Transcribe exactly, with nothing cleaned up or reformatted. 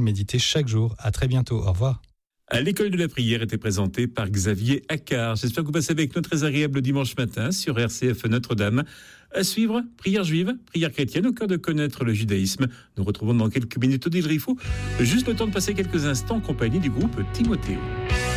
méditer chaque jour. À très bientôt. Au revoir. À l'école de la prière était présenté par Xavier Accard. J'espère que vous passez avec nous très agréable dimanche matin sur R C F Notre-Dame. À suivre, prière juive, prière chrétienne au cœur de connaître le judaïsme. Nous retrouvons dans quelques minutes Odile Rifou. Juste le temps de passer quelques instants en compagnie du groupe Timothée.